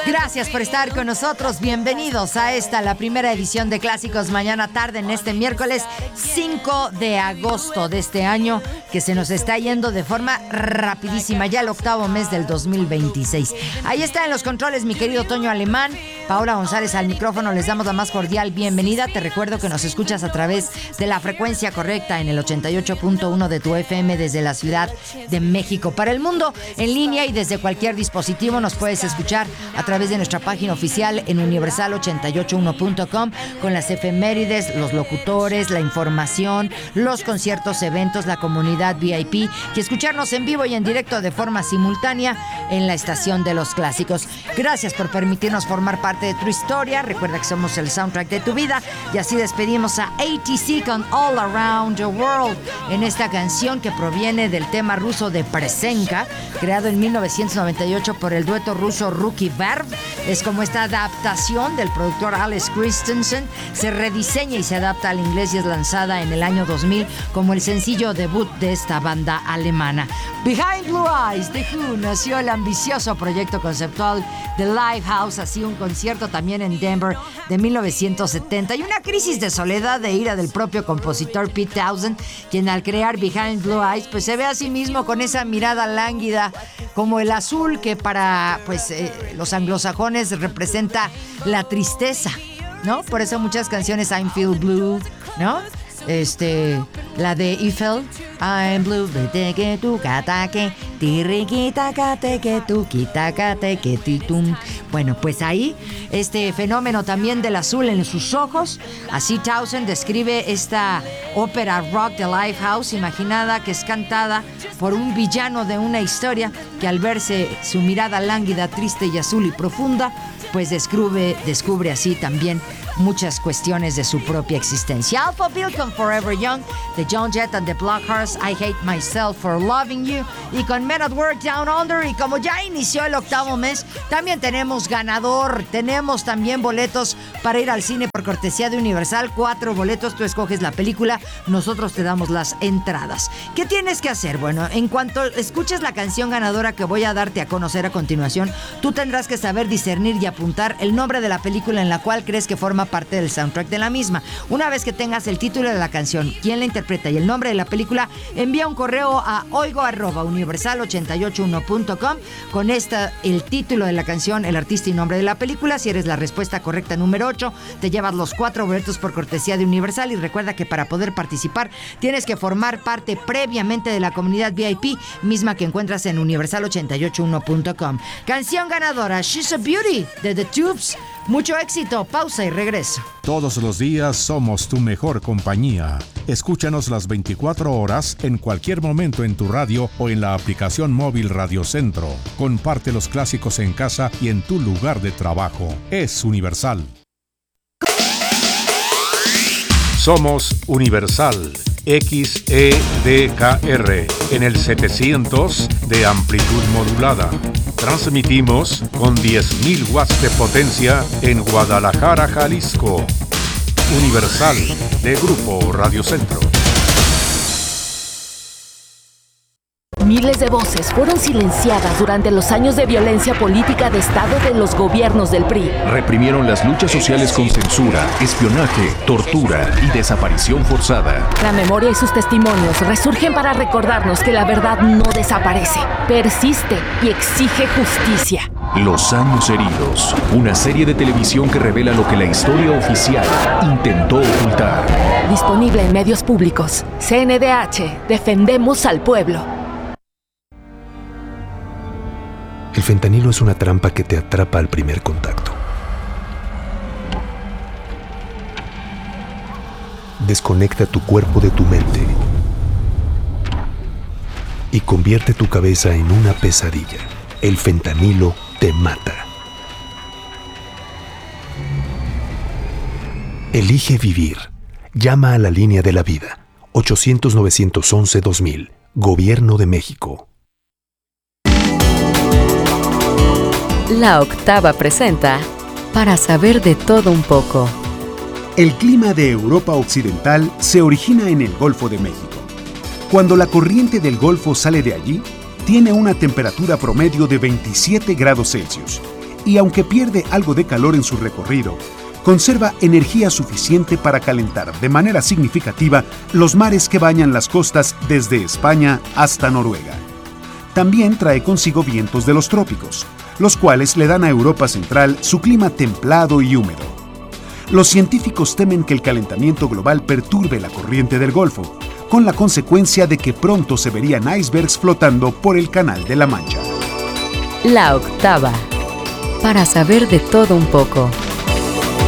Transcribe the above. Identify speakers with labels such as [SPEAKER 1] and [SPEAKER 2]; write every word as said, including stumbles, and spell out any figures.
[SPEAKER 1] Gracias por estar con nosotros. Bienvenidos a esta, la primera edición de Clásicos Mañana Tarde en este miércoles cinco de agosto de este año, que se nos está yendo de forma rapidísima, ya el octavo mes del dos mil veintiséis. Ahí está en los controles mi querido Toño Alemán, Paola González al micrófono. Les damos la más cordial bienvenida. Te recuerdo que nos escuchas a través de la frecuencia correcta en el ochenta y ocho punto uno de tu F M desde la Ciudad de México. Para el mundo en línea y desde cualquier dispositivo nos puedes escuchar a través de nuestra página oficial en universal ochenta y ocho uno punto com con las efemérides, los locutores, la información, los conciertos, eventos, la comunidad V I P y escucharnos en vivo y en directo de forma simultánea en la estación de los clásicos. Gracias por permitirnos formar parte de tu historia. Recuerda que somos el soundtrack de tu vida y así despedimos a A T C con All Around the World en esta canción que proviene del tema ruso de Presenka, creado en mil novecientos noventa y ocho por el dueto ruso Ruki Verb. Es como esta adaptación del productor Alex Christensen se rediseña y se adapta al inglés y es lanzada en el año dos mil como el sencillo debut de esta banda alemana. Behind Blue Eyes, The Who, nació el ambicioso proyecto conceptual de Lifehouse, así un concierto también en Denver de mil novecientos setenta y una crisis de soledad de ira del propio compositor Pete Townshend, quien al crear Behind Blue Eyes pues se ve a sí mismo con esa mirada lánguida como el azul que para pues eh, los anglosajones representa la tristeza, ¿no? Por eso muchas canciones I'm Feel Blue, ¿no? Este, la de Eiffel, I'm blue, que tu catake, tirriquita cate que tu quitacate que titum. Bueno, pues ahí, este fenómeno también del azul en sus ojos, así Townshend describe esta ópera rock de Lifehouse, imaginada que es cantada por un villano de una historia que al verse su mirada lánguida, triste y azul y profunda, pues descubre, descubre así también muchas cuestiones de su propia existencia. Alpha Bill con Forever Young, de John Jett and the Blackhearts, I Hate Myself for Loving You, y con Men at Work Down Under. Y como ya inició el octavo mes, también tenemos ganador, tenemos también boletos para ir al cine por cortesía de Universal, cuatro boletos, tú escoges la película, nosotros te damos las entradas. ¿Qué tienes que hacer? Bueno, en cuanto escuches la canción ganadora que voy a darte a conocer a continuación, tú tendrás que saber discernir y apuntar el nombre de la película en la cual crees que forma parte del soundtrack de la misma. Una vez que tengas el título de la canción, quién la interpreta y el nombre de la película, envía un correo a oigo arroba universal ochenta y ocho uno punto com con esta, el título de la canción, el artista y nombre de la película. Si eres la respuesta correcta número ocho, te llevas los cuatro boletos por cortesía de Universal. Y recuerda que para poder participar tienes que formar parte previamente de la comunidad V I P, misma que encuentras en universal ochenta y ocho uno punto com. Canción ganadora, She's a Beauty de The Tubes. Mucho éxito, pausa y regreso.
[SPEAKER 2] Todos los días somos tu mejor compañía. Escúchanos las veinticuatro horas en cualquier momento en tu radio o en la aplicación móvil Radio Centro. Comparte los clásicos en casa y en tu lugar de trabajo. Es Universal. Somos Universal. X E D K R en el setecientos de amplitud modulada. Transmitimos con diez mil watts de potencia en Guadalajara, Jalisco. Universal de Grupo Radio Centro.
[SPEAKER 3] Miles de voces fueron silenciadas durante los años de violencia política de Estado de los gobiernos del P R I.
[SPEAKER 4] Reprimieron las luchas sociales con censura, espionaje, tortura y desaparición forzada.
[SPEAKER 3] La memoria y sus testimonios resurgen para recordarnos que la verdad no desaparece, persiste y exige justicia.
[SPEAKER 4] Los años heridos, una serie de televisión que revela lo que la historia oficial intentó ocultar.
[SPEAKER 3] Disponible en medios públicos. C N D H, defendemos al pueblo.
[SPEAKER 5] El fentanilo es una trampa que te atrapa al primer contacto. Desconecta tu cuerpo de tu mente y convierte tu cabeza en una pesadilla. El fentanilo te mata. Elige vivir. Llama a la línea de la vida. ochocientos, novecientos once, dos mil. Gobierno de México.
[SPEAKER 6] La Octava presenta Para saber de todo un poco.
[SPEAKER 7] El clima de Europa Occidental se origina en el Golfo de México. Cuando la corriente del Golfo sale de allí, tiene una temperatura promedio de veintisiete grados Celsius y aunque pierde algo de calor en su recorrido, conserva energía suficiente para calentar de manera significativa los mares que bañan las costas desde España hasta Noruega. También trae consigo vientos de los trópicos, los cuales le dan a Europa Central su clima templado y húmedo. Los científicos temen que el calentamiento global perturbe la corriente del Golfo, con la consecuencia de que pronto se verían icebergs flotando por el Canal de la Mancha.
[SPEAKER 6] La octava. Para saber de todo un poco.